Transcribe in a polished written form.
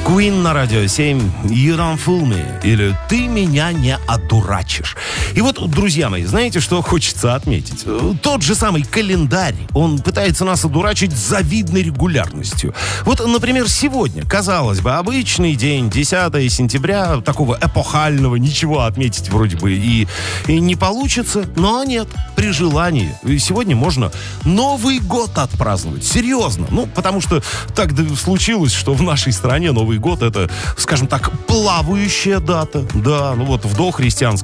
Queen на радио 7, You Don't Fool Me, или Ты меня не одурачишь. И вот, друзья мои, знаете, что хочется отметить? Тот же самый календарь, он пытается нас одурачить с завидной регулярностью. Вот, например, сегодня, казалось бы, обычный день, 10 сентября, такого эпохального, ничего отметить вроде бы и не получится, но нет, при желании. Сегодня можно Новый год отпраздновать, серьезно. Ну, потому что так случилось, что в нашей стране Новый год — это, скажем так, плавающая дата. Да, ну вот в дохристианском